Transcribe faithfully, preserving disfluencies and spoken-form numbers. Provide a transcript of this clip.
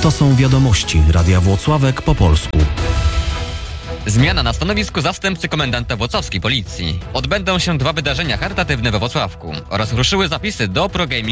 To są wiadomości Radia Włocławek po polsku. Zmiana na stanowisku zastępcy komendanta włocławskiej policji. Odbędą się dwa wydarzenia charytatywne we Włocławku oraz ruszyły zapisy do Pro Gaming